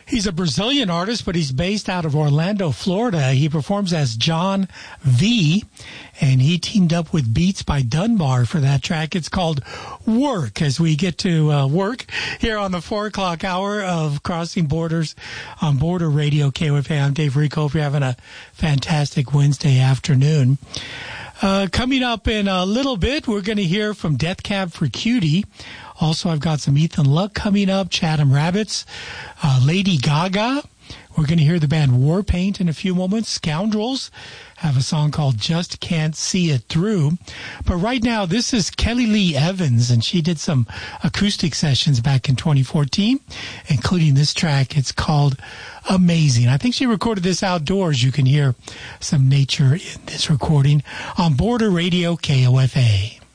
He's a Brazilian artist, but he's based out of Orlando, Florida. He performs as John V, and he teamed up with Beats by Dunbar for that track. It's called Work, as we get to work here on the 4 o'clock hour of Crossing Borders on Border Radio KOFA. I'm Dave Rico. Hope you're having a fantastic Wednesday afternoon. Coming up in a little bit, we're going to hear from Death Cab for Cutie. Also, I've got some Ethan Luck coming up, Chatham Rabbits, Lady Gaga. We're going to hear the band Warpaint in a few moments. Scoundrels have a song called Just Can't See It Through. But right now, this is Kelly Lee Evans, and she did some acoustic sessions back in 2014, including this track. It's called Amazing. I think she recorded this outdoors. You can hear some nature in this recording on Border Radio KOFA.